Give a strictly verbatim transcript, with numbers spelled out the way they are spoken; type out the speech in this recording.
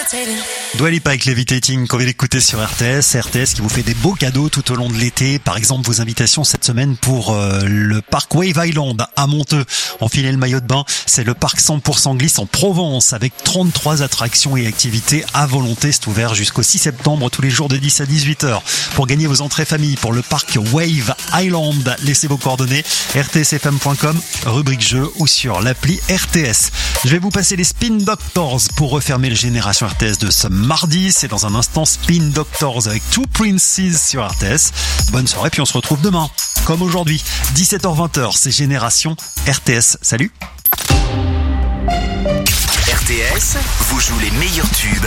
Dua Lipa avec Levitating qu'on vient d'écouter sur R T S. R T S qui vous fait des beaux cadeaux tout au long de l'été. Par exemple, vos invitations cette semaine pour euh, le parc Wave Island à Monteux. Enfilez le maillot de bain. C'est le parc cent pour cent glisse en Provence avec trente-trois attractions et activités à volonté. C'est ouvert jusqu'au six septembre tous les jours de dix à dix-huit heures. Pour gagner vos entrées famille pour le parc Wave Island, laissez vos coordonnées r t s f m point com, rubrique jeu ou sur l'appli R T S. Je vais vous passer les Spin Doctors pour refermer le Génération R T S de ce mardi. C'est dans un instant Spin Doctors avec Two Princes sur R T S. Bonne soirée, puis on se retrouve demain, comme aujourd'hui, dix-sept heures vingt, c'est Génération R T S. Salut. R T S vous joue les meilleurs tubes